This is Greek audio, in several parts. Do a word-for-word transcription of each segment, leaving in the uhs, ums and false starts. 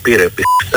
πήρε.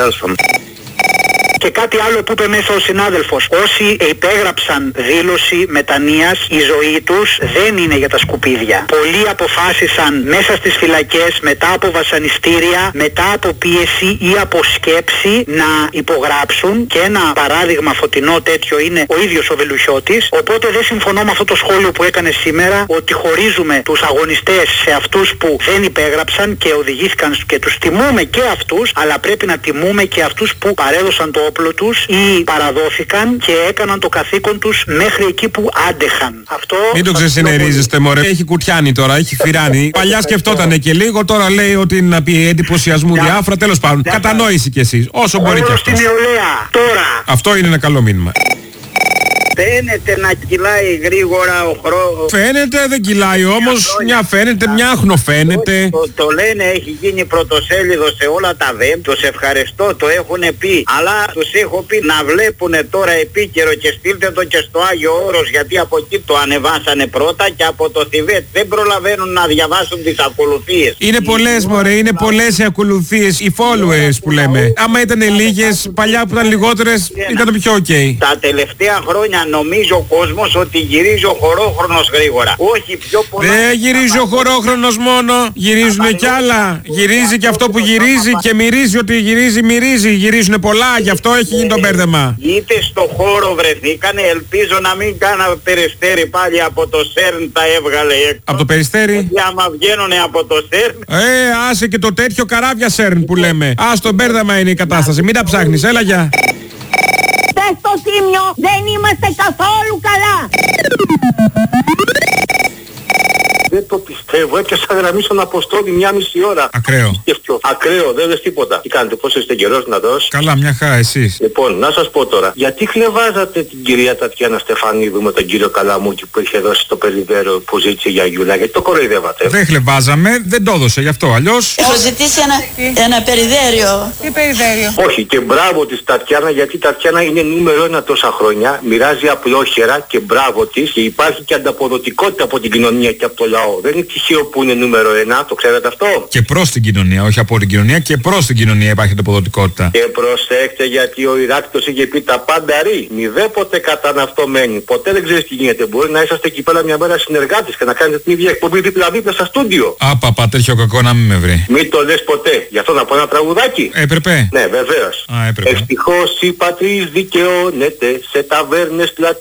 Και κάτι άλλο που είπε μέσα ο συνάδελφος. Όσοι υπέγραψαν δήλωση μετανοίας, η ζωή τους δεν είναι για τα σκουπίδια. Πολλοί αποφάσισαν μέσα στις φυλακές, μετά από βασανιστήρια, μετά από πίεση ή από σκέψη να υπογράψουν, και ένα παράδειγμα φωτεινό τέτοιο είναι ο ίδιος ο Βελουχιώτης. Οπότε δεν συμφωνώ με αυτό το σχόλιο που έκανε σήμερα, ότι χωρίζουμε τους αγωνιστές σε αυτούς που δεν υπέγραψαν και οδηγήθηκαν, και τους τιμούμε και αυτούς, αλλά πρέπει να τιμούμε και αυτούς που παρέδωσαν το όπλο τους ή παραδόθηκαν και έκαναν το καθήκον τους μέχρι εκεί που άντεχαν. Αυτό... Μην το ξεσυνερίζεστε, μωρέ. Έχει κουτιάνει τώρα, έχει φυράνει. Παλιά σκεφτότανε και λίγο, τώρα λέει ότι είναι να πει εντυπωσιασμού διάφορα. Τέλος πάντων, κατανόηση κι εσείς. Όσο μπορεί κι αυτό. Τώρα. Αυτό είναι ένα καλό μήνυμα. Φαίνεται να κυλάει γρήγορα ο χρόνος. Φαίνεται, δεν κυλάει όμως. Μια φαίνεται, μια αχνοφαίνεται. Το, το λένε, έχει γίνει πρωτοσέλιδο σε όλα τα βεμ. Τους ευχαριστώ, το έχουν πει. Αλλά τους έχω πει να βλέπουν τώρα επίκαιρο και στείλτε το και στο Άγιο Όρος, γιατί από εκεί το ανεβάσανε πρώτα, και από το Θιβέτ δεν προλαβαίνουν να διαβάσουν τις ακολουθίες. Είναι πολλές, μωρέ, είναι πολλές οι ακολουθίες, οι followers που λέμε. Άμα ήταν λίγες, παλιά που ήταν λιγότερες, ήταν πιο ok. Τα τελευταία χρόνια νομίζω ο κόσμος ότι γυρίζει ο χωρόχρονος γρήγορα. Όχι πιο πολλά. Δεν γυρίζει ο χωρόχρονος μόνο, γυρίζουν κι άλλα. Γυρίζει και αυτό που γυρίζει και μυρίζει ότι γυρίζει, μυρίζει. Γυρίζουν πολλά, γι' αυτό έχει γίνει το μπέρδεμα. Είτε στο χώρο βρεθήκανε, ελπίζω να μην κάνα περιστέρι πάλι από το ΣΕΡΝ τα έβγαλε έξω. Από το περιστέρι. Γιατί άμα βγαίνουνε από το ΣΕΡΝ. Ε, άσε και το τέτοιο καράβια ΣΕΡΝ που λέμε. Ας το μπέρδεμα είναι η κατάσταση, μην τα ψάχνεις, έλα γεια. Στο Τίμιο δεν είμαστε καθόλου καλά. Δεν το πιστεύω, έπιασα γραμμή στον Αποστόλη μια μισή ώρα. Ακραίο. Ακραίο, δεν δες τίποτα. Τι κάνετε, πώς είστε, καιρός να δώσει? Καλά, μια χαρά, εσείς. Λοιπόν, να σας πω τώρα, γιατί χλεβάζατε την κυρία Τατιάνα Στεφανίδου με τον κύριο Καλαμούκη που είχε δώσει το περιδέρο που ζήτησε για Γιούλα? Γιατί το κοροϊδεύατε? Δεν χλεβάζαμε, δεν το έδωσε γι' αυτό, αλλιώς. Έχω ζητήσει ένα, ένα περιδέριο. Τι περιδέριο? Όχι, και μπράβο της Τατιάνα, γιατί η Τατιάνα είναι νούμερο ένα τόσα χρόνια, μοιράζει απλόχερα και μπράβο της, και υπάρχει και ανταποδοτικότητα από την κοινωνία και από το λαό. Δεν είναι τυχαίο που είναι νούμερο ένα, το ξέρετε αυτό? Και προς την κοινωνία, όχι από την κοινωνία, και προς την κοινωνία υπάρχει ανταποδοτικότητα. Και προσέξτε, γιατί ο Ηράκλειος είχε πει τα πάντα ρί. Μηδέποτε καταναυτωμένοι. Ποτέ δεν ξέρεις τι γίνεται. Μπορεί να είσαστε εκεί πέρα μια μέρα συνεργάτες και να κάνετε την ίδια εκπομπή δίπλα-δίπλα στα στούντιο. Άπαπα, τέτοιο κακό να μην με βρει. Μην το λες ποτέ. Γι' αυτό να πω ένα τραγουδάκι. Έπρεπε. Ναι, βεβαίως. Α, έπρεπε. Ευτυχώς η πατρίς δικαιώνεται σε ταβέρνες πλατείες.